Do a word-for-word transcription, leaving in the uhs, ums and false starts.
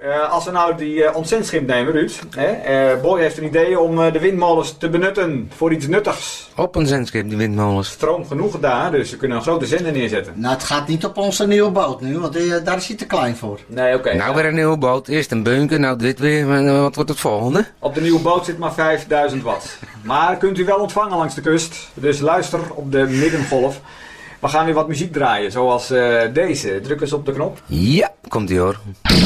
Uh, als we nou die uh, ontzendschip nemen, Ruud. Hè, uh, Boy heeft een idee om uh, de windmolens te benutten voor iets nuttigs. Op een zendschip, die windmolens. Stroom genoeg daar, dus we kunnen een grote zender neerzetten. Nou, het gaat niet op onze nieuwe boot nu, want uh, daar is hij te klein voor. Nee, oké. Okay, nou, ja. weer een nieuwe boot. Eerst een bunker, nou dit weer. Wat wordt het volgende? Op de nieuwe boot zit maar vijfduizend watt. Maar kunt u wel ontvangen langs de kust. Dus luister op de middengolf. We gaan weer wat muziek draaien, zoals uh, deze. Druk eens op de knop. Ja, komt ie hoor.